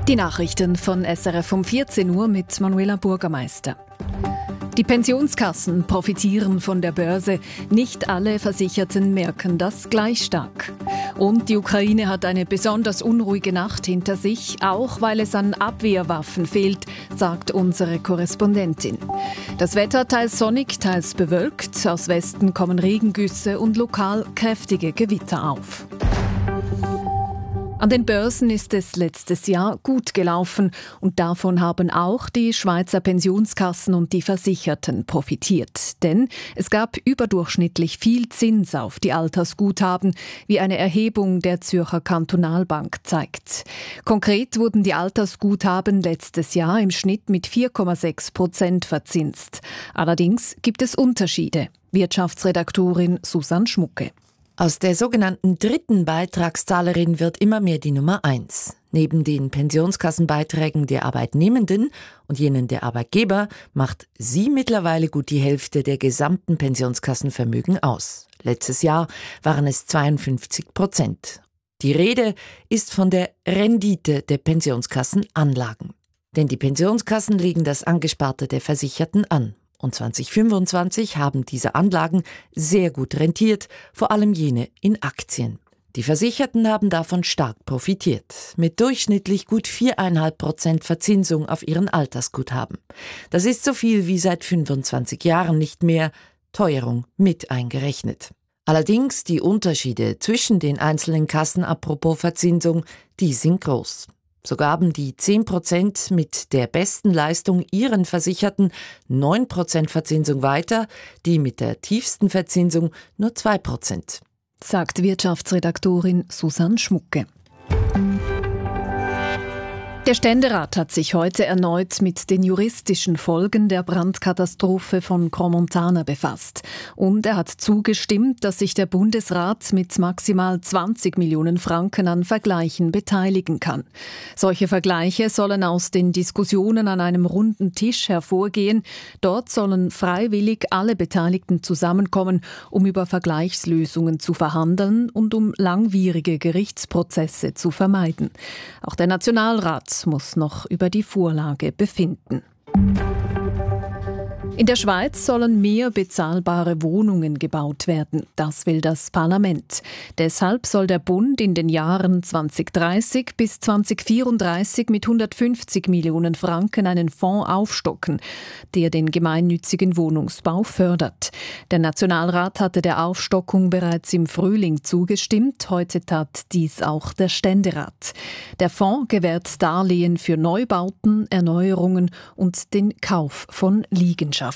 Die Nachrichten von SRF um 14 Uhr mit Manuela Bürgermeister. Die Pensionskassen profitieren von der Börse. Nicht alle Versicherten merken das gleich stark. Und die Ukraine hat eine besonders unruhige Nacht hinter sich, auch weil es an Abwehrwaffen fehlt, sagt unsere Korrespondentin. Das Wetter teils sonnig, teils bewölkt. Aus Westen kommen Regengüsse und lokal kräftige Gewitter auf. An den Börsen ist es letztes Jahr gut gelaufen und davon haben auch die Schweizer Pensionskassen und die Versicherten profitiert. Denn es gab überdurchschnittlich viel Zins auf die Altersguthaben, wie eine Erhebung der Zürcher Kantonalbank zeigt. Konkret wurden die Altersguthaben letztes Jahr im Schnitt mit 4,6% verzinst. Allerdings gibt es Unterschiede. Wirtschaftsredaktorin Susanne Schmucke. Aus der sogenannten dritten Beitragszahlerin wird immer mehr die Nummer 1. Neben den Pensionskassenbeiträgen der Arbeitnehmenden und jenen der Arbeitgeber macht sie mittlerweile gut die Hälfte der gesamten Pensionskassenvermögen aus. Letztes Jahr waren es 52%. Die Rede ist von der Rendite der Pensionskassenanlagen. Denn die Pensionskassen legen das Angesparte der Versicherten an. Und 2025 haben diese Anlagen sehr gut rentiert, vor allem jene in Aktien. Die Versicherten haben davon stark profitiert, mit durchschnittlich gut 4,5% Verzinsung auf ihren Altersguthaben. Das ist so viel wie seit 25 Jahren nicht mehr, Teuerung mit eingerechnet. Allerdings die Unterschiede zwischen den einzelnen Kassen apropos Verzinsung, die sind groß. So gaben die 10% mit der besten Leistung ihren Versicherten 9% Verzinsung weiter, die mit der tiefsten Verzinsung nur 2%. Sagt Wirtschaftsredaktorin Susanne Schmucke. Der Ständerat hat sich heute erneut mit den juristischen Folgen der Brandkatastrophe von Crans-Montana befasst. Und er hat zugestimmt, dass sich der Bundesrat mit maximal 20 Millionen Franken an Vergleichen beteiligen kann. Solche Vergleiche sollen aus den Diskussionen an einem runden Tisch hervorgehen. Dort sollen freiwillig alle Beteiligten zusammenkommen, um über Vergleichslösungen zu verhandeln und um langwierige Gerichtsprozesse zu vermeiden. Auch der Nationalrat muss noch über die Vorlage befinden. In der Schweiz sollen mehr bezahlbare Wohnungen gebaut werden. Das will das Parlament. Deshalb soll der Bund in den Jahren 2030 bis 2034 mit 150 Millionen Franken einen Fonds aufstocken, der den gemeinnützigen Wohnungsbau fördert. Der Nationalrat hatte der Aufstockung bereits im Frühling zugestimmt. Heute tat dies auch der Ständerat. Der Fonds gewährt Darlehen für Neubauten, Erneuerungen und den Kauf von Liegenschaften.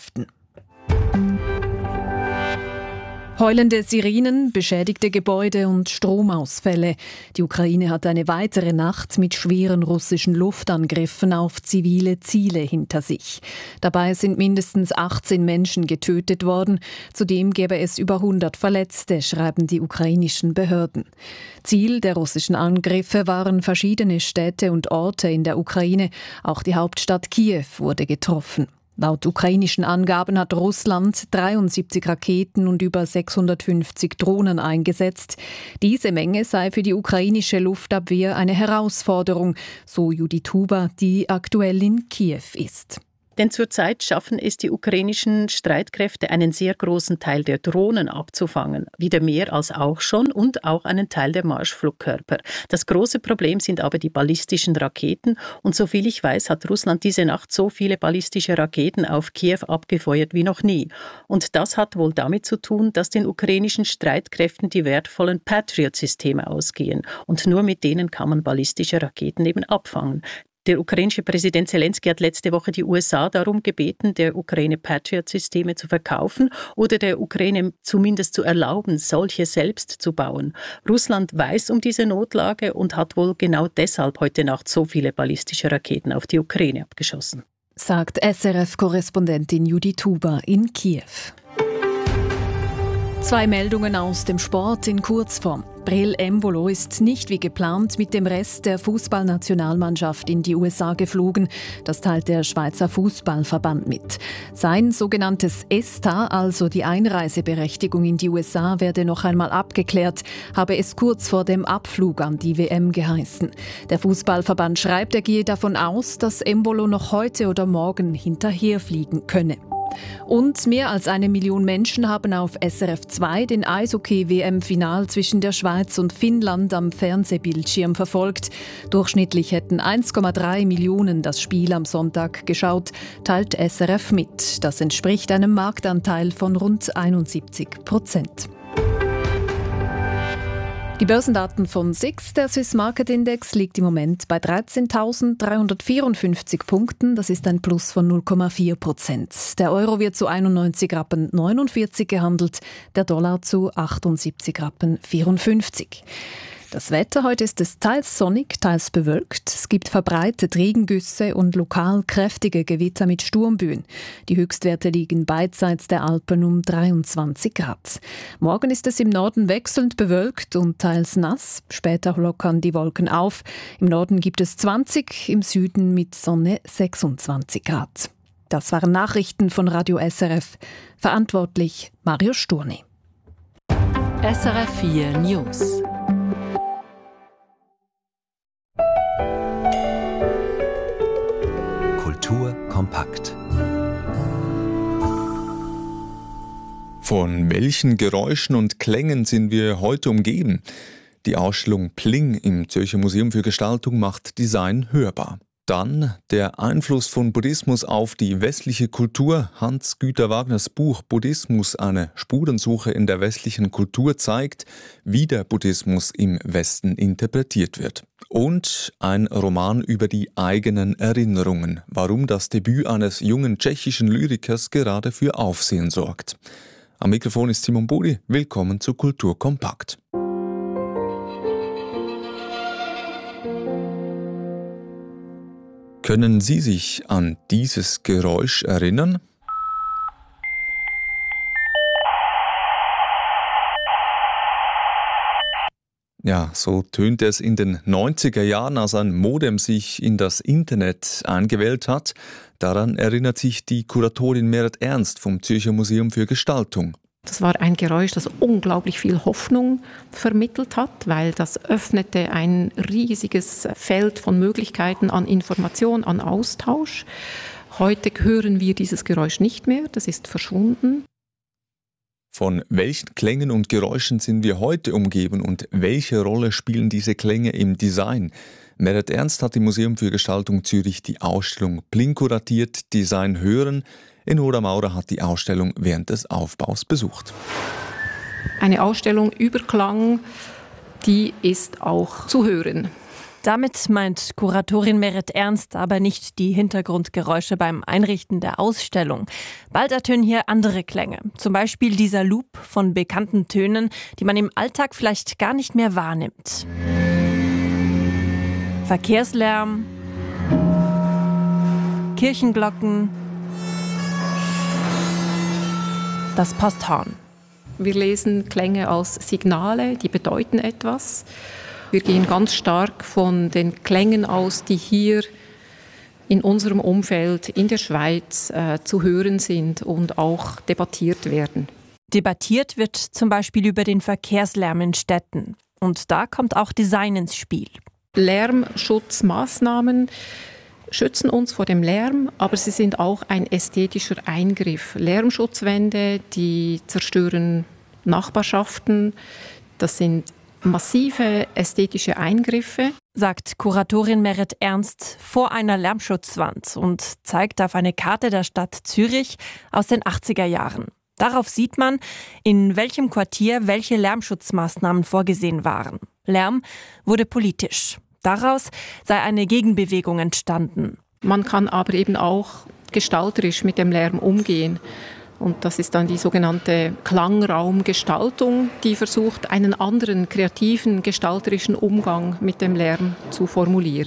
Heulende Sirenen, beschädigte Gebäude und Stromausfälle. Die Ukraine hat eine weitere Nacht mit schweren russischen Luftangriffen auf zivile Ziele hinter sich. Dabei sind mindestens 18 Menschen getötet worden. Zudem gäbe es über 100 Verletzte, schreiben die ukrainischen Behörden. Ziel der russischen Angriffe waren verschiedene Städte und Orte in der Ukraine. Auch die Hauptstadt Kiew wurde getroffen. Laut ukrainischen Angaben hat Russland 73 Raketen und über 650 Drohnen eingesetzt. Diese Menge sei für die ukrainische Luftabwehr eine Herausforderung, so Judith Huber, die aktuell in Kiew ist. Denn zurzeit schaffen es die ukrainischen Streitkräfte, einen sehr großen Teil der Drohnen abzufangen. Wieder mehr als auch schon und auch einen Teil der Marschflugkörper. Das große Problem sind aber die ballistischen Raketen. Und soviel ich weiß, hat Russland diese Nacht so viele ballistische Raketen auf Kiew abgefeuert wie noch nie. Und das hat wohl damit zu tun, dass den ukrainischen Streitkräften die wertvollen Patriot-Systeme ausgehen. Und nur mit denen kann man ballistische Raketen eben abfangen. Der ukrainische Präsident Zelensky hat letzte Woche die USA darum gebeten, der Ukraine Patriot-Systeme zu verkaufen oder der Ukraine zumindest zu erlauben, solche selbst zu bauen. Russland weiß um diese Notlage und hat wohl genau deshalb heute Nacht so viele ballistische Raketen auf die Ukraine abgeschossen. Sagt SRF-Korrespondentin Judith Huber in Kiew. Zwei Meldungen aus dem Sport in Kurzform. Breel Embolo ist nicht wie geplant mit dem Rest der Fußballnationalmannschaft in die USA geflogen. Das teilt der Schweizer Fußballverband mit. Sein sogenanntes ESTA, also die Einreiseberechtigung in die USA, werde noch einmal abgeklärt, habe es kurz vor dem Abflug an die WM geheißen. Der Fußballverband schreibt, er gehe davon aus, dass Embolo noch heute oder morgen hinterherfliegen könne. Und mehr als 1 Million Menschen haben auf SRF 2 den Eishockey-WM-Final zwischen der Schweiz und Finnland am Fernsehbildschirm verfolgt. Durchschnittlich hätten 1,3 Millionen das Spiel am Sonntag geschaut, teilt SRF mit. Das entspricht einem Marktanteil von rund 71%. Die Börsendaten von SIX, der Swiss Market Index, liegt im Moment bei 13.354 Punkten. Das ist ein Plus von 0,4%. Der Euro wird zu 91,49 Rappen gehandelt, der Dollar zu 78,54 Rappen. Das Wetter heute ist es teils sonnig, teils bewölkt. Es gibt verbreitet Regengüsse und lokal kräftige Gewitter mit Sturmböen. Die Höchstwerte liegen beidseits der Alpen um 23 Grad. Morgen ist es im Norden wechselnd bewölkt und teils nass. Später lockern die Wolken auf. Im Norden gibt es 20, im Süden mit Sonne 26 Grad. Das waren Nachrichten von Radio SRF. Verantwortlich Mario Sturni. SRF 4 News. Kultur kompakt. Von welchen Geräuschen und Klängen sind wir heute umgeben? Die Ausstellung Pling im Zürcher Museum für Gestaltung macht Design hörbar. Dann der Einfluss von Buddhismus auf die westliche Kultur. Hans-Güter Wagners Buch Buddhismus, eine Spurensuche in der westlichen Kultur zeigt, wie der Buddhismus im Westen interpretiert wird. Und ein Roman über die eigenen Erinnerungen, warum das Debüt eines jungen tschechischen Lyrikers gerade für Aufsehen sorgt. Am Mikrofon ist Simon Buri. Willkommen zu Kultur kompakt. Können Sie sich an dieses Geräusch erinnern? Ja, so tönte es in den 90er Jahren, als ein Modem sich in das Internet eingewählt hat. Daran erinnert sich die Kuratorin Meret Ernst vom Zürcher Museum für Gestaltung. Das war ein Geräusch, das unglaublich viel Hoffnung vermittelt hat, weil das öffnete ein riesiges Feld von Möglichkeiten an Information, an Austausch. Heute hören wir dieses Geräusch nicht mehr, das ist verschwunden. Von welchen Klängen und Geräuschen sind wir heute umgeben und welche Rolle spielen diese Klänge im Design? Meret Ernst hat im Museum für Gestaltung Zürich die Ausstellung Pling kuratiert, Design hören. Enora Maurer hat die Ausstellung während des Aufbaus besucht. Eine Ausstellung über Klang, die ist auch zu hören. Damit meint Kuratorin Meret Ernst aber nicht die Hintergrundgeräusche beim Einrichten der Ausstellung. Bald ertönen hier andere Klänge. Zum Beispiel dieser Loop von bekannten Tönen, die man im Alltag vielleicht gar nicht mehr wahrnimmt. Verkehrslärm, Kirchenglocken, das Posthorn. Wir lesen Klänge als Signale, die bedeuten etwas. Wir gehen ganz stark von den Klängen aus, die hier in unserem Umfeld in der Schweiz zu hören sind und auch debattiert werden. Debattiert wird zum Beispiel über den Verkehrslärm in Städten. Und da kommt auch Design ins Spiel. Lärmschutzmaßnahmen schützen uns vor dem Lärm, aber sie sind auch ein ästhetischer Eingriff. Lärmschutzwände, die zerstören Nachbarschaften. Das sind massive ästhetische Eingriffe, sagt Kuratorin Meret Ernst vor einer Lärmschutzwand und zeigt auf eine Karte der Stadt Zürich aus den 80er Jahren. Darauf sieht man, in welchem Quartier welche Lärmschutzmaßnahmen vorgesehen waren. Lärm wurde politisch. Daraus sei eine Gegenbewegung entstanden. Man kann aber eben auch gestalterisch mit dem Lärm umgehen. Und das ist dann die sogenannte Klangraumgestaltung, die versucht, einen anderen kreativen, gestalterischen Umgang mit dem Lärm zu formulieren.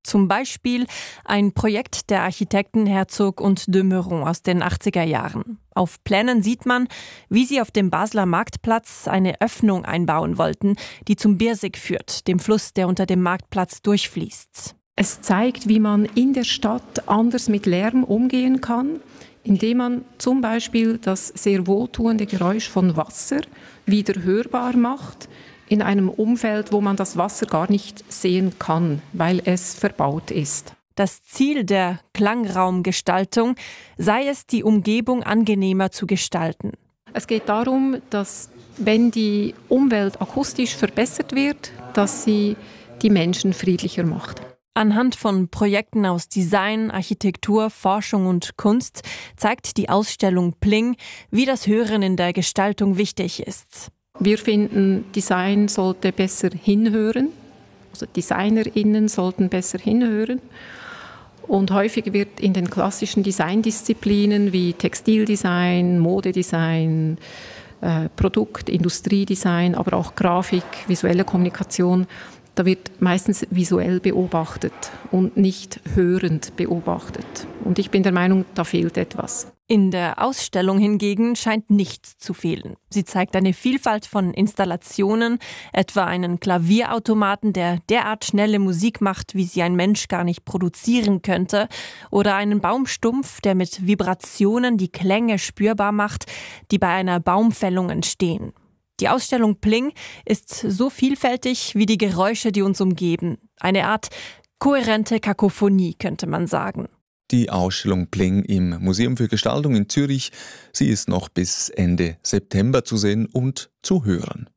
Zum Beispiel ein Projekt der Architekten Herzog und de Meuron aus den 80er Jahren. Auf Plänen sieht man, wie sie auf dem Basler Marktplatz eine Öffnung einbauen wollten, die zum Birsig führt, dem Fluss, der unter dem Marktplatz durchfließt. Es zeigt, wie man in der Stadt anders mit Lärm umgehen kann, indem man zum Beispiel das sehr wohltuende Geräusch von Wasser wieder hörbar macht, in einem Umfeld, wo man das Wasser gar nicht sehen kann, weil es verbaut ist. Das Ziel der Klangraumgestaltung sei es, die Umgebung angenehmer zu gestalten. Es geht darum, dass, wenn die Umwelt akustisch verbessert wird, dass sie die Menschen friedlicher macht. Anhand von Projekten aus Design, Architektur, Forschung und Kunst zeigt die Ausstellung Pling, wie das Hören in der Gestaltung wichtig ist. Wir finden, Design sollte besser hinhören, also DesignerInnen sollten besser hinhören. Und häufig wird in den klassischen Designdisziplinen wie Textildesign, Modedesign, Produkt-, Industriedesign, aber auch Grafik, visuelle Kommunikation, da wird meistens visuell beobachtet und nicht hörend beobachtet. Und ich bin der Meinung, da fehlt etwas. In der Ausstellung hingegen scheint nichts zu fehlen. Sie zeigt eine Vielfalt von Installationen, etwa einen Klavierautomaten, der derart schnelle Musik macht, wie sie ein Mensch gar nicht produzieren könnte, oder einen Baumstumpf, der mit Vibrationen die Klänge spürbar macht, die bei einer Baumfällung entstehen. Die Ausstellung Pling ist so vielfältig wie die Geräusche, die uns umgeben. Eine Art kohärente Kakophonie, könnte man sagen. Die Ausstellung Pling im Museum für Gestaltung in Zürich, sie ist noch bis Ende September zu sehen und zu hören.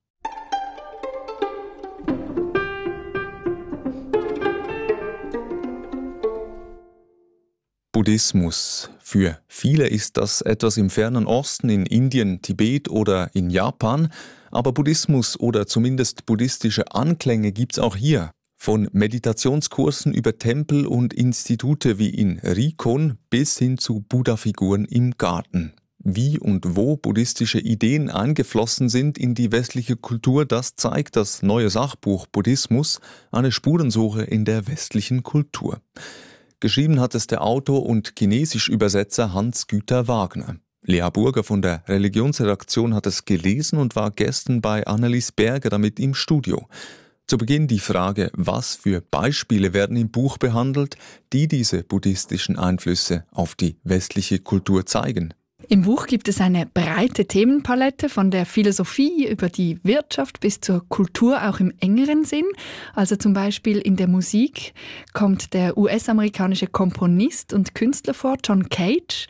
Buddhismus. Für viele ist das etwas im fernen Osten, in Indien, Tibet oder in Japan. Aber Buddhismus oder zumindest buddhistische Anklänge gibt's auch hier. Von Meditationskursen über Tempel und Institute wie in Rikon bis hin zu Buddha-Figuren im Garten. Wie und wo buddhistische Ideen eingeflossen sind in die westliche Kultur, das zeigt das neue Sachbuch Buddhismus, eine Spurensuche in der westlichen Kultur. Geschrieben hat es der Autor und Chinesisch-Übersetzer Hans-Güter Wagner. Lea Burger von der Religionsredaktion hat es gelesen und war gestern bei Annelies Berger damit im Studio. Zu Beginn die Frage, was für Beispiele werden im Buch behandelt, die diese buddhistischen Einflüsse auf die westliche Kultur zeigen. Im Buch gibt es eine breite Themenpalette von der Philosophie über die Wirtschaft bis zur Kultur auch im engeren Sinn. Also zum Beispiel in der Musik kommt der US-amerikanische Komponist und Künstler vor, John Cage.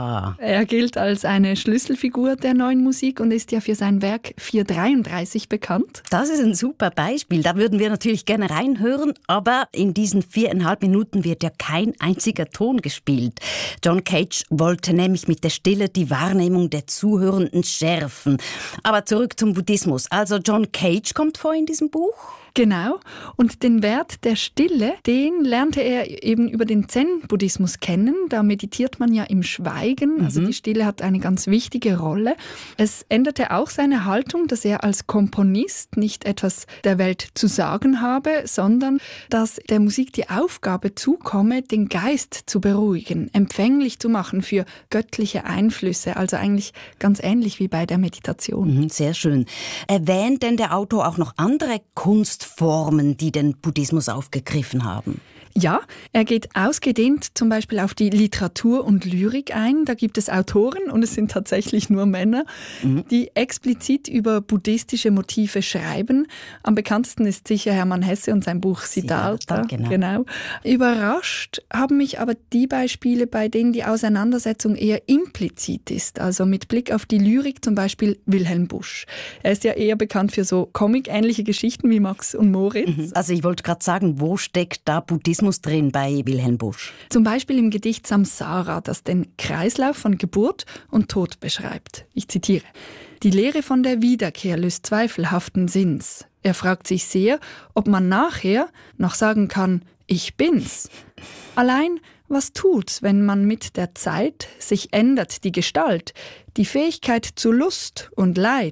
Er gilt als eine Schlüsselfigur der neuen Musik und ist ja für sein Werk 433 bekannt. Das ist ein super Beispiel. Da würden wir natürlich gerne reinhören, aber in diesen 4,5 Minuten wird ja kein einziger Ton gespielt. John Cage wollte nämlich mit der Stille die Wahrnehmung der Zuhörenden schärfen. Aber zurück zum Buddhismus. Also John Cage kommt vor in diesem Buch? Genau. Und den Wert der Stille, den lernte er eben über den Zen-Buddhismus kennen. Da meditiert man ja im Schweigen. Also die Stille hat eine ganz wichtige Rolle. Es änderte auch seine Haltung, dass er als Komponist nicht etwas der Welt zu sagen habe, sondern dass der Musik die Aufgabe zukomme, den Geist zu beruhigen, empfänglich zu machen für göttliche Einflüsse. Also eigentlich ganz ähnlich wie bei der Meditation. Sehr schön. Erwähnt denn der Autor auch noch andere Kunstformen, die den Buddhismus aufgegriffen haben? Ja, er geht ausgedehnt zum Beispiel auf die Literatur und Lyrik ein. Da gibt es Autoren, und es sind tatsächlich nur Männer, die explizit über buddhistische Motive schreiben. Am bekanntesten ist sicher Hermann Hesse und sein Buch Siddhartha. Genau. Überrascht haben mich aber die Beispiele, bei denen die Auseinandersetzung eher implizit ist. Also mit Blick auf die Lyrik zum Beispiel Wilhelm Busch. Er ist ja eher bekannt für so comic-ähnliche Geschichten wie Max und Moritz. Also ich wollte gerade sagen, wo steckt da Buddhismus drin bei Wilhelm Busch? Zum Beispiel im Gedicht Samsara, das den Kreislauf von Geburt und Tod beschreibt. Ich zitiere: Die Lehre von der Wiederkehr löst zweifelhaften Sinns. Er fragt sich sehr, ob man nachher noch sagen kann, ich bin's. Allein, was tut's, wenn man mit der Zeit sich ändert die Gestalt, die Fähigkeit zu Lust und Leid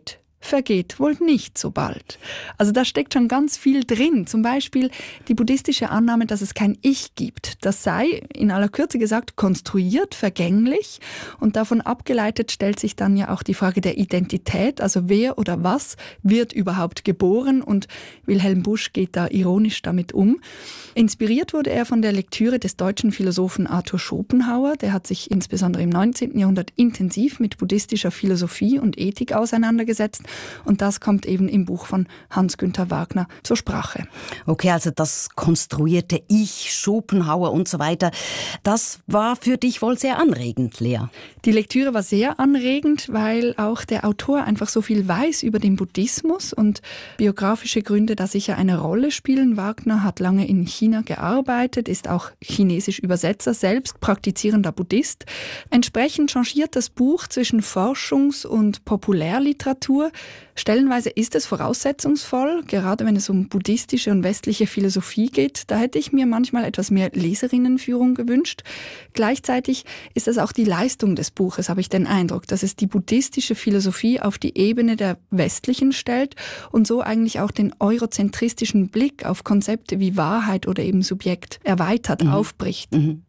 vergeht wohl nicht so bald. Also da steckt schon ganz viel drin. Zum Beispiel die buddhistische Annahme, dass es kein Ich gibt. Das sei, in aller Kürze gesagt, konstruiert, vergänglich. Und davon abgeleitet stellt sich dann ja auch die Frage der Identität. Also wer oder was wird überhaupt geboren? Und Wilhelm Busch geht da ironisch damit um. Inspiriert wurde er von der Lektüre des deutschen Philosophen Arthur Schopenhauer. Der hat sich insbesondere im 19. Jahrhundert intensiv mit buddhistischer Philosophie und Ethik auseinandergesetzt. Und das kommt eben im Buch von Hans-Günther Wagner zur Sprache. Okay, also das konstruierte Ich, Schopenhauer und so weiter, das war für dich wohl sehr anregend, Lea. Die Lektüre war sehr anregend, weil auch der Autor einfach so viel weiß über den Buddhismus und biografische Gründe da sicher eine Rolle spielen. Wagner hat lange in China gearbeitet, ist auch chinesisch Übersetzer, selbst praktizierender Buddhist. Entsprechend changiert das Buch zwischen Forschungs- und Populärliteratur. Stellenweise ist es voraussetzungsvoll, gerade wenn es um buddhistische und westliche Philosophie geht. Da hätte ich mir manchmal etwas mehr Leserinnenführung gewünscht. Gleichzeitig ist es auch die Leistung des Buches, habe ich den Eindruck, dass es die buddhistische Philosophie auf die Ebene der westlichen stellt und so eigentlich auch den eurozentristischen Blick auf Konzepte wie Wahrheit oder eben Subjekt erweitert, aufbricht.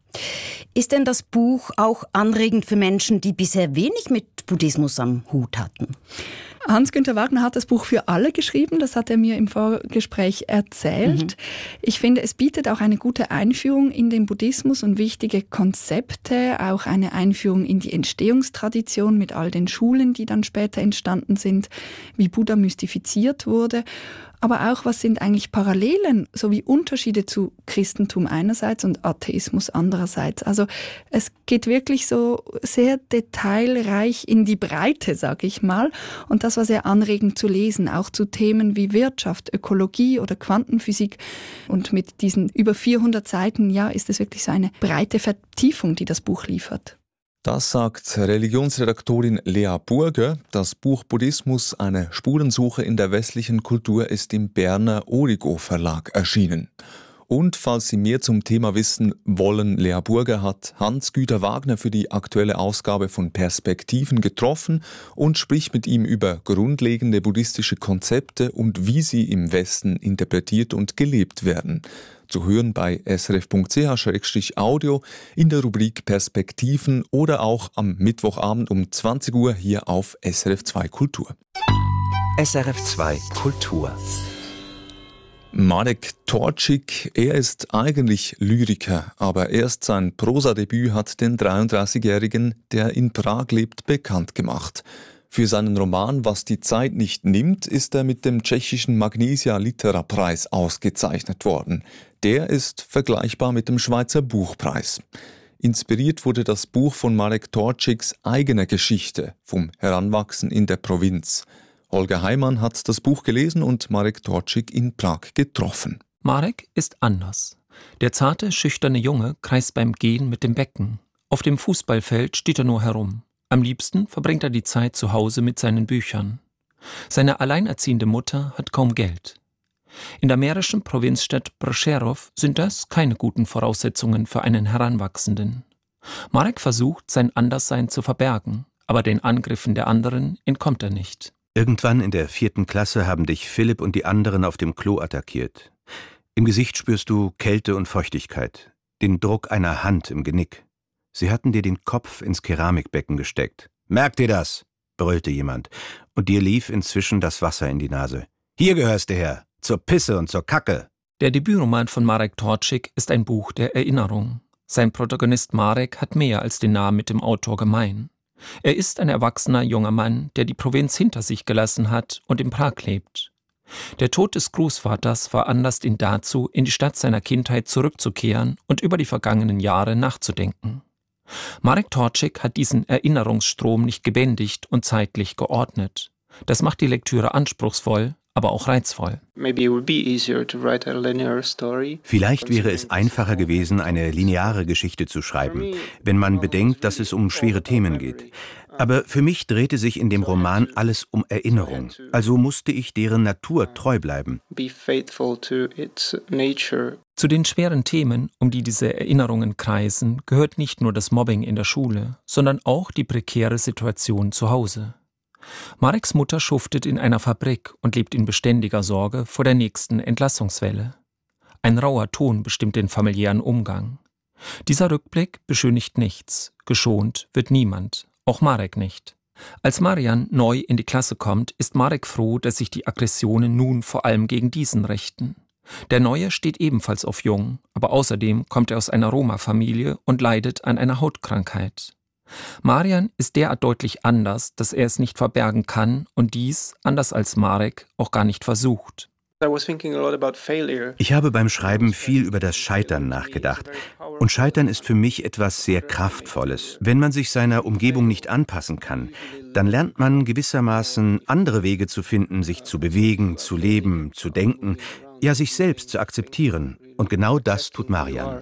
Ist denn das Buch auch anregend für Menschen, die bisher wenig mit Buddhismus am Hut hatten? Hans-Günther Wagner hat das Buch für alle geschrieben, das hat er mir im Vorgespräch erzählt. Ich finde, es bietet auch eine gute Einführung in den Buddhismus und wichtige Konzepte, auch eine Einführung in die Entstehungstradition mit all den Schulen, die dann später entstanden sind, wie Buddha mystifiziert wurde. Aber auch, was sind eigentlich Parallelen sowie Unterschiede zu Christentum einerseits und Atheismus andererseits. Also es geht wirklich so sehr detailreich in die Breite, sage ich mal. Und das war sehr anregend zu lesen, auch zu Themen wie Wirtschaft, Ökologie oder Quantenphysik. Und mit diesen über 400 Seiten, ja, ist es wirklich so eine breite Vertiefung, die das Buch liefert. Das sagt Religionsredaktorin Lea Burger. Das Buch Buddhismus, eine Spurensuche in der westlichen Kultur ist im Berner Origo Verlag erschienen. Und falls Sie mehr zum Thema wissen wollen, Lea Burger hat Hans-Günther Wagner für die aktuelle Ausgabe von Perspektiven getroffen und spricht mit ihm über grundlegende buddhistische Konzepte und wie sie im Westen interpretiert und gelebt werden. Zu hören bei srf.ch/audio in der Rubrik Perspektiven oder auch am Mittwochabend um 20 Uhr hier auf SRF 2 Kultur. SRF 2 Kultur. Marek Torczyk, er ist eigentlich Lyriker, aber erst sein Prosadebüt hat den 33-Jährigen, der in Prag lebt, bekannt gemacht. Für seinen Roman »Was die Zeit nicht nimmt« ist er mit dem tschechischen Magnesia Litera-Preis ausgezeichnet worden. Der ist vergleichbar mit dem Schweizer Buchpreis. Inspiriert wurde das Buch von Marek Torczyks eigener Geschichte vom Heranwachsen in der Provinz. Holger Heimann hat das Buch gelesen und Marek Torczyk in Prag getroffen. Marek ist anders. Der zarte, schüchterne Junge kreist beim Gehen mit dem Becken. Auf dem Fußballfeld steht er nur herum. Am liebsten verbringt er die Zeit zu Hause mit seinen Büchern. Seine alleinerziehende Mutter hat kaum Geld. In der mährischen Provinzstadt Prešerov sind das keine guten Voraussetzungen für einen Heranwachsenden. Marek versucht, sein Anderssein zu verbergen, aber den Angriffen der anderen entkommt er nicht. Irgendwann in der 4. Klasse haben dich Philipp und die anderen auf dem Klo attackiert. Im Gesicht spürst du Kälte und Feuchtigkeit, den Druck einer Hand im Genick. Sie hatten dir den Kopf ins Keramikbecken gesteckt. »Merkt ihr das?« brüllte jemand, und dir lief inzwischen das Wasser in die Nase. »Hier gehörst du her, zur Pisse und zur Kacke!« Der Debütroman von Marek Torczyk ist ein Buch der Erinnerung. Sein Protagonist Marek hat mehr als den Namen mit dem Autor gemein. Er ist ein erwachsener junger Mann, der die Provinz hinter sich gelassen hat und in Prag lebt. Der Tod des Großvaters veranlasst ihn dazu, in die Stadt seiner Kindheit zurückzukehren und über die vergangenen Jahre nachzudenken. Marek Torczyk hat diesen Erinnerungsstrom nicht gebändigt und zeitlich geordnet. Das macht die Lektüre anspruchsvoll, aber auch reizvoll. Vielleicht wäre es einfacher gewesen, eine lineare Geschichte zu schreiben, wenn man bedenkt, dass es um schwere Themen geht. Aber für mich drehte sich in dem Roman alles um Erinnerung, also musste ich deren Natur treu bleiben. Zu den schweren Themen, um die diese Erinnerungen kreisen, gehört nicht nur das Mobbing in der Schule, sondern auch die prekäre Situation zu Hause. Mareks Mutter schuftet in einer Fabrik und lebt in beständiger Sorge vor der nächsten Entlassungswelle. Ein rauer Ton bestimmt den familiären Umgang. Dieser Rückblick beschönigt nichts, geschont wird niemand, auch Marek nicht. Als Marian neu in die Klasse kommt, ist Marek froh, dass sich die Aggressionen nun vor allem gegen diesen richten. Der Neue steht ebenfalls auf Jung, aber außerdem kommt er aus einer Roma-Familie und leidet an einer Hautkrankheit. Marian ist derart deutlich anders, dass er es nicht verbergen kann und dies, anders als Marek, auch gar nicht versucht. Ich habe beim Schreiben viel über das Scheitern nachgedacht. Und Scheitern ist für mich etwas sehr Kraftvolles. Wenn man sich seiner Umgebung nicht anpassen kann, dann lernt man gewissermaßen andere Wege zu finden, sich zu bewegen, zu leben, zu denken, ja, sich selbst zu akzeptieren. Und genau das tut Marian.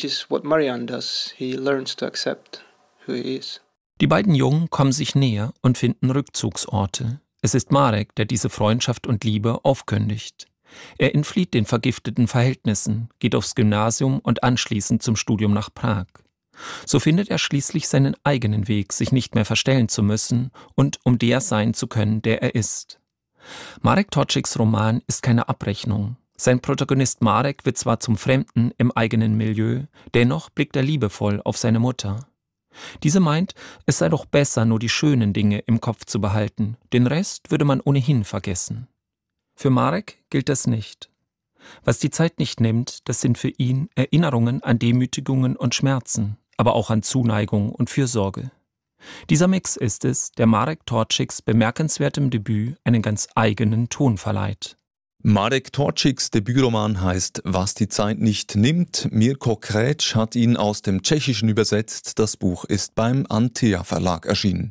Die beiden Jungen kommen sich näher und finden Rückzugsorte. Es ist Marek, der diese Freundschaft und Liebe aufkündigt. Er entflieht den vergifteten Verhältnissen, geht aufs Gymnasium und anschließend zum Studium nach Prag. So findet er schließlich seinen eigenen Weg, sich nicht mehr verstellen zu müssen und um der sein zu können, der er ist. Marek Torczyks Roman ist keine Abrechnung. Sein Protagonist Marek wird zwar zum Fremden im eigenen Milieu, dennoch blickt er liebevoll auf seine Mutter. Diese meint, es sei doch besser, nur die schönen Dinge im Kopf zu behalten, den Rest würde man ohnehin vergessen. Für Marek gilt das nicht. Was die Zeit nicht nimmt, das sind für ihn Erinnerungen an Demütigungen und Schmerzen, aber auch an Zuneigung und Fürsorge. Dieser Mix ist es, der Marek Torczyks bemerkenswertem Debüt einen ganz eigenen Ton verleiht. Marek Torczyks Debütroman heißt »Was die Zeit nicht nimmt«. Mirko Kretsch hat ihn aus dem Tschechischen übersetzt. Das Buch ist beim Antea Verlag erschienen.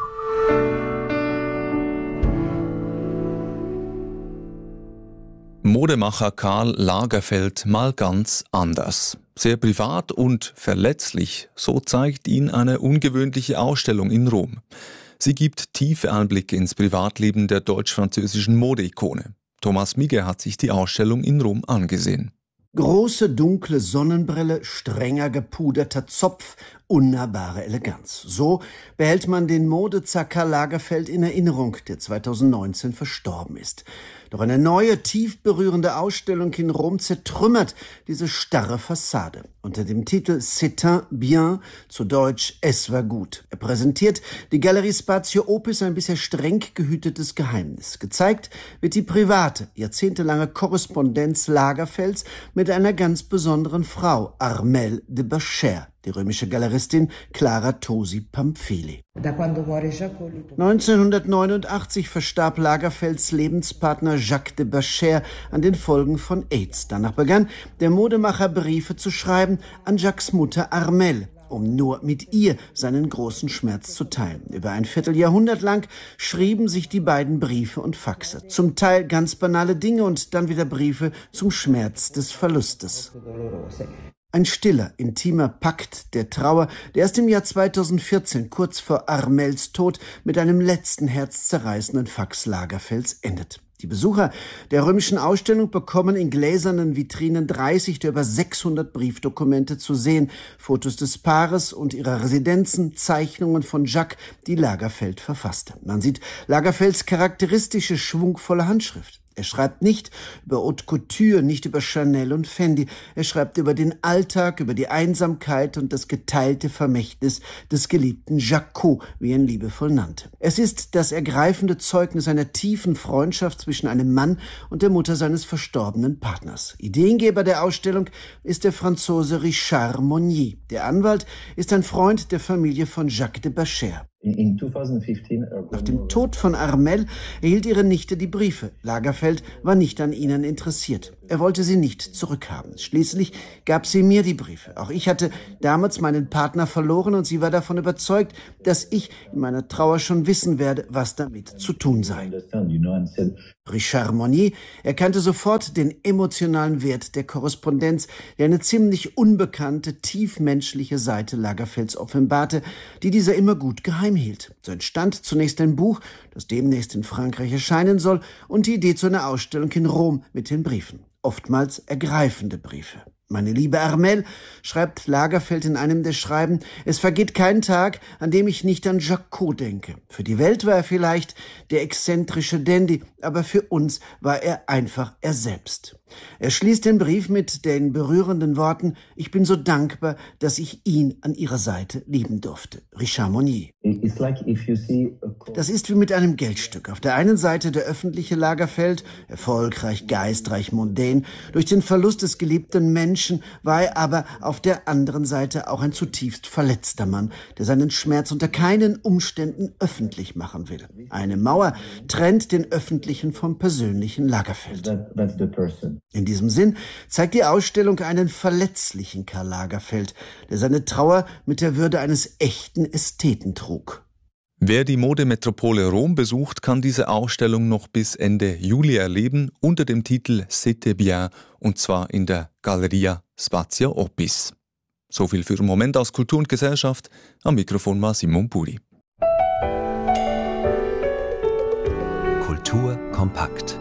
Modemacher Karl Lagerfeld mal ganz anders. Sehr privat und verletzlich, so zeigt ihn eine ungewöhnliche Ausstellung in Rom. Sie gibt tiefe Einblicke ins Privatleben der deutsch-französischen Modeikone. Thomas Migge hat sich die Ausstellung in Rom angesehen. Große, dunkle Sonnenbrille, strenger gepuderter Zopf, unnahbare Eleganz. So behält man den Modezar Karl Lagerfeld in Erinnerung, der 2019 verstorben ist. Doch eine neue, tief berührende Ausstellung in Rom zertrümmert diese starre Fassade. Unter dem Titel C'est bien, zu Deutsch Es war gut. Er präsentiert die Galerie Spazio Opus ein bisher streng gehütetes Geheimnis. Gezeigt wird die private, jahrzehntelange Korrespondenz Lagerfelds mit einer ganz besonderen Frau, Armelle de Bacher, die römische Galeristin Clara Tosi Pamphili. 1989 verstarb Lagerfelds Lebenspartner Jacques de Bacher an den Folgen von AIDS. Danach begann der Modemacher Briefe zu schreiben an Jacques' Mutter Armelle, um nur mit ihr seinen großen Schmerz zu teilen. Über ein Vierteljahrhundert lang schrieben sich die beiden Briefe und Faxe. Zum Teil ganz banale Dinge und dann wieder Briefe zum Schmerz des Verlustes. Ein stiller, intimer Pakt der Trauer, der erst im Jahr 2014, kurz vor Armelles Tod, mit einem letzten herzzerreißenden Fax Lagerfelds endet. Die Besucher der römischen Ausstellung bekommen in gläsernen Vitrinen 30 der über 600 Briefdokumente zu sehen, Fotos des Paares und ihrer Residenzen, Zeichnungen von Jacques, die Lagerfeld verfasste. Man sieht Lagerfelds charakteristische, schwungvolle Handschrift. Er schreibt nicht über Haute Couture, nicht über Chanel und Fendi. Er schreibt über den Alltag, über die Einsamkeit und das geteilte Vermächtnis des geliebten Jacquot, wie er ihn liebevoll nannte. Es ist das ergreifende Zeugnis einer tiefen Freundschaft zwischen einem Mann und der Mutter seines verstorbenen Partners. Ideengeber der Ausstellung ist der Franzose Richard Monnier. Der Anwalt ist ein Freund der Familie von Jacques de Bacher. Nach dem Tod von Armelle erhielt ihre Nichte die Briefe. Lagerfeld war nicht an ihnen interessiert. Er wollte sie nicht zurückhaben. Schließlich gab sie mir die Briefe. Auch ich hatte damals meinen Partner verloren und sie war davon überzeugt, dass ich in meiner Trauer schon wissen werde, was damit zu tun sei. Richard Monnier erkannte sofort den emotionalen Wert der Korrespondenz, der eine ziemlich unbekannte, tiefmenschliche Seite Lagerfelds offenbarte, die dieser immer gut geheim hielt. So entstand zunächst ein Buch, das demnächst in Frankreich erscheinen soll, und die Idee zu einer Ausstellung in Rom mit den Briefen. Oftmals ergreifende Briefe. Meine liebe Armel, schreibt Lagerfeld in einem der Schreiben, es vergeht kein Tag, an dem ich nicht an Jacques denke. Für die Welt war er vielleicht der exzentrische Dandy, aber für uns war er einfach er selbst. Er schließt den Brief mit den berührenden Worten, ich bin so dankbar, dass ich ihn an ihrer Seite lieben durfte. Richard Monnier. Das ist wie mit einem Geldstück. Auf der einen Seite der öffentliche Lagerfeld, erfolgreich, geistreich, mondän. Durch den Verlust des geliebten Menschen war er aber auf der anderen Seite auch ein zutiefst verletzter Mann, der seinen Schmerz unter keinen Umständen öffentlich machen will. Eine Mauer trennt den öffentlichen vom persönlichen Lagerfeld. In diesem Sinn zeigt die Ausstellung einen verletzlichen Karl Lagerfeld, der seine Trauer mit der Würde eines echten Ästheten trug. Wer die Modemetropole Rom besucht, kann diese Ausstellung noch bis Ende Juli erleben unter dem Titel C'était bien, und zwar in der Galleria Spazio Opis. So viel für den Moment aus Kultur und Gesellschaft. Am Mikrofon war Simon Puri. Kultur kompakt.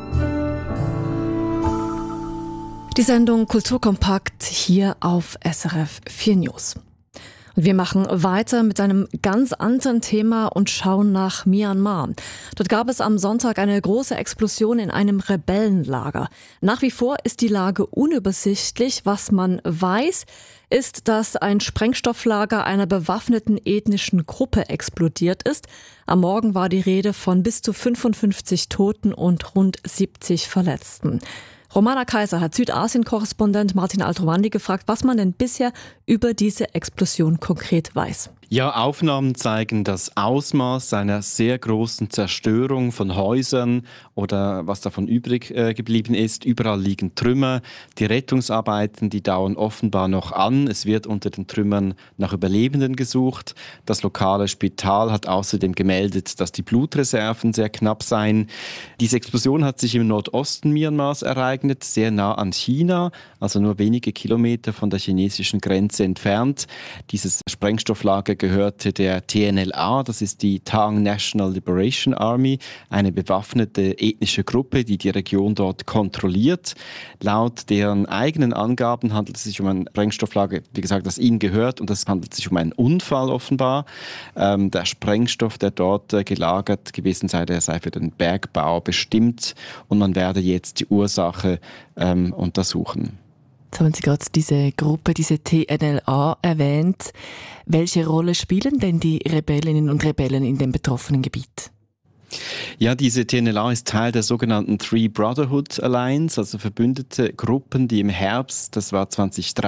Die Sendung Kulturkompakt hier auf SRF 4 News. Wir machen weiter mit einem ganz anderen Thema und schauen nach Myanmar. Dort gab es am Sonntag eine große Explosion in einem Rebellenlager. Nach wie vor ist die Lage unübersichtlich. Was man weiß, ist, dass ein Sprengstofflager einer bewaffneten ethnischen Gruppe explodiert ist. Am Morgen war die Rede von bis zu 55 Toten und rund 70 Verletzten. Romana Kaiser hat Südasien-Korrespondent Martin Aldrovandi gefragt, was man denn bisher über diese Explosion konkret weiß. Ja, Aufnahmen zeigen das Ausmaß einer sehr großen Zerstörung von Häusern oder was davon übrig geblieben ist. Überall liegen Trümmer. Die Rettungsarbeiten, die dauern offenbar noch an. Es wird unter den Trümmern nach Überlebenden gesucht. Das lokale Spital hat außerdem gemeldet, dass die Blutreserven sehr knapp seien. Diese Explosion hat sich im Nordosten Myanmars ereignet, sehr nah an China, also nur wenige Kilometer von der chinesischen Grenze entfernt. Dieses Sprengstofflager gehörte der TNLA, das ist die Tang National Liberation Army, eine bewaffnete ethnische Gruppe, die die Region dort kontrolliert. Laut deren eigenen Angaben handelt es sich um ein Sprengstofflager, wie gesagt, das ihnen gehört, und es handelt sich um einen Unfall offenbar. Der Sprengstoff, der dort gelagert gewesen sei, der sei für den Bergbau bestimmt, und man werde jetzt die Ursache untersuchen. Jetzt haben Sie gerade diese Gruppe, diese TNLA erwähnt. Welche Rolle spielen denn die Rebellinnen und Rebellen in dem betroffenen Gebiet? Ja, diese TNLA ist Teil der sogenannten Three Brotherhood Alliance, also verbündete Gruppen, die im Herbst, das war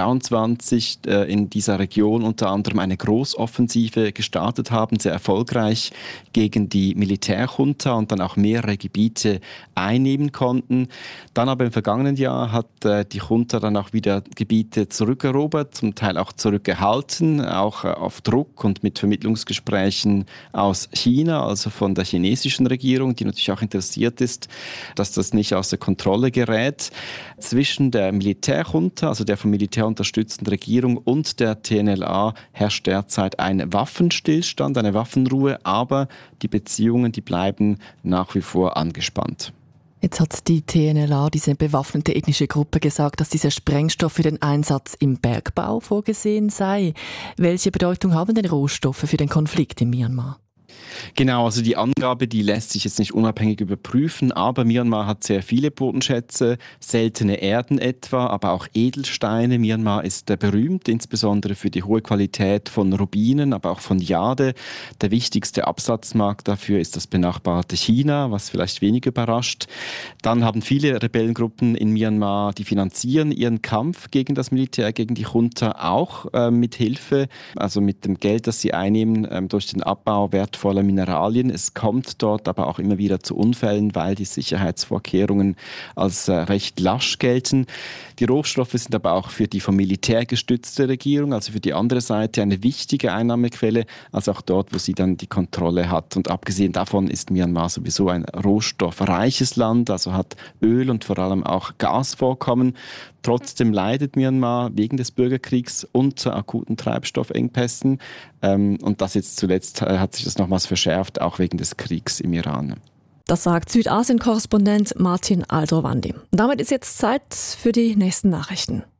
2023, in dieser Region unter anderem eine Großoffensive gestartet haben, sehr erfolgreich gegen die Militärjunta und dann auch mehrere Gebiete einnehmen konnten. Dann aber im vergangenen Jahr hat die Junta dann auch wieder Gebiete zurückerobert, zum Teil auch zurückgehalten, auch auf Druck und mit Vermittlungsgesprächen aus China, also von der chinesischen Regierung, die natürlich auch interessiert ist, dass das nicht außer Kontrolle gerät. Zwischen der Militärjunta, also der vom Militär unterstützten Regierung, und der TNLA herrscht derzeit ein Waffenstillstand, eine Waffenruhe, aber die Beziehungen, die bleiben nach wie vor angespannt. Jetzt hat die TNLA, diese bewaffnete ethnische Gruppe, gesagt, dass dieser Sprengstoff für den Einsatz im Bergbau vorgesehen sei. Welche Bedeutung haben denn Rohstoffe für den Konflikt in Myanmar? Genau, also die Angabe, die lässt sich jetzt nicht unabhängig überprüfen, aber Myanmar hat sehr viele Bodenschätze, seltene Erden etwa, aber auch Edelsteine. Myanmar ist berühmt, insbesondere für die hohe Qualität von Rubinen, aber auch von Jade. Der wichtigste Absatzmarkt dafür ist das benachbarte China, was vielleicht wenig überrascht. Dann haben viele Rebellengruppen in Myanmar, die finanzieren ihren Kampf gegen das Militär, gegen die Junta auch mit Hilfe, also mit dem Geld, das sie einnehmen durch den Abbau wertvoller Mineralien. Es kommt dort aber auch immer wieder zu Unfällen, weil die Sicherheitsvorkehrungen als recht lasch gelten. Die Rohstoffe sind aber auch für die vom Militär gestützte Regierung, also für die andere Seite, eine wichtige Einnahmequelle, also auch dort, wo sie dann die Kontrolle hat. Und abgesehen davon ist Myanmar sowieso ein rohstoffreiches Land, also hat Öl und vor allem auch Gasvorkommen. Trotzdem leidet Myanmar wegen des Bürgerkriegs unter akuten Treibstoffengpässen. Und das jetzt zuletzt hat sich das nochmals verschärft, auch wegen des Kriegs im Iran. Das sagt Südasien-Korrespondent Martin Aldrovandi. Damit ist jetzt Zeit für die nächsten Nachrichten.